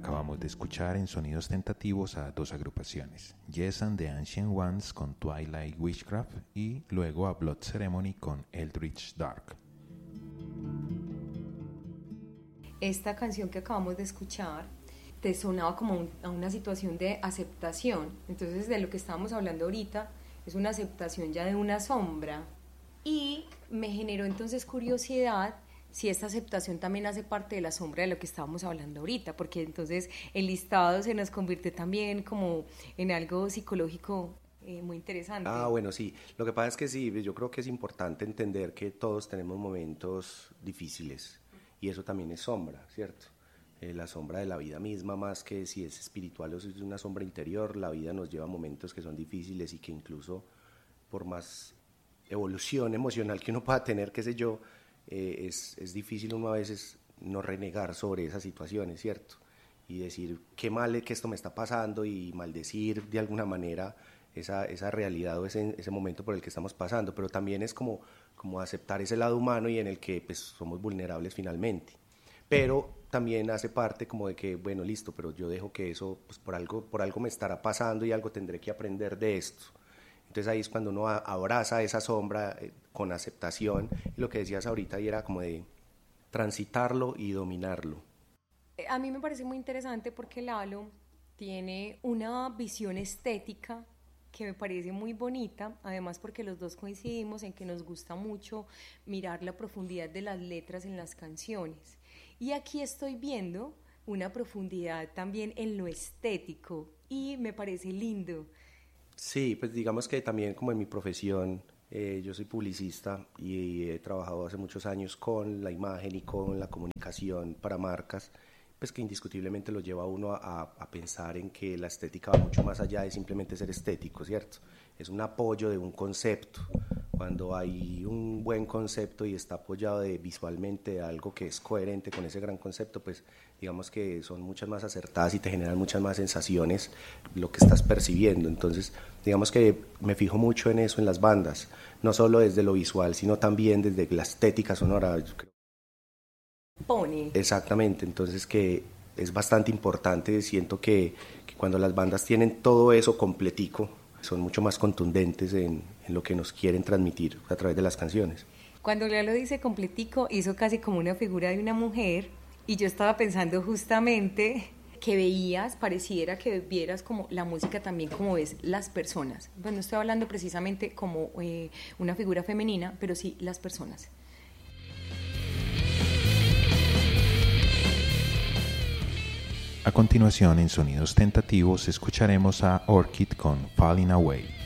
Acabamos de escuchar en sonidos tentativos a dos agrupaciones, Yes and the Ancient Ones con Twilight Witchcraft y luego a Blood Ceremony con Eldritch Dark. Esta canción que acabamos de escuchar te sonaba como a una situación de aceptación. Entonces, de lo que estábamos hablando ahorita es una aceptación ya de una sombra. Y me generó entonces curiosidad si esta aceptación también hace parte de la sombra de lo que estábamos hablando ahorita, porque entonces el listado se nos convierte también como en algo psicológico muy interesante. Bueno, sí. Lo que pasa es que sí, yo creo que es importante entender que todos tenemos momentos difíciles y eso también es sombra, ¿cierto? La sombra de la vida misma, más que si es espiritual o si es una sombra interior, la vida nos lleva a momentos que son difíciles y que incluso por más evolución emocional que uno pueda tener, qué sé yo, es difícil uno a veces no renegar sobre esas situaciones, ¿cierto? Y decir, qué mal es que esto me está pasando y maldecir de alguna manera esa realidad o ese momento por el que estamos pasando, pero también es como aceptar ese lado humano y en el que pues, somos vulnerables finalmente. Pero también hace parte como de que, bueno, listo, pero yo dejo que eso pues, por algo me estará pasando y algo tendré que aprender de esto. Entonces ahí es cuando uno abraza esa sombra con aceptación y lo que decías ahorita y era como de transitarlo y dominarlo. A mí me parece muy interesante porque Lalo tiene una visión estética que me parece muy bonita, además porque los dos coincidimos en que nos gusta mucho mirar la profundidad de las letras en las canciones. Y aquí estoy viendo una profundidad también en lo estético y me parece lindo. Sí, pues digamos que también como en mi profesión, yo soy publicista y he trabajado hace muchos años con la imagen y con la comunicación para marcas, pues que indiscutiblemente lo lleva a uno a pensar en que la estética va mucho más allá de simplemente ser estético, ¿cierto? Es un apoyo de un concepto. Cuando hay un buen concepto y está apoyado visualmente de algo que es coherente con ese gran concepto, pues digamos que son muchas más acertadas y te generan muchas más sensaciones lo que estás percibiendo. Entonces, digamos que me fijo mucho en eso en las bandas, no solo desde lo visual, sino también desde la estética sonora. Yo creo. Pone. Exactamente, entonces que es bastante importante, siento que cuando las bandas tienen todo eso completico, son mucho más contundentes en lo que nos quieren transmitir a través de las canciones. Cuando Leo lo dice completico, hizo casi como una figura de una mujer y yo estaba pensando justamente que pareciera que vieras como la música también como ves las personas. Pues no estoy hablando precisamente como una figura femenina, pero sí las personas. A continuación, en sonidos tentativos, escucharemos a Orchid con Falling Away.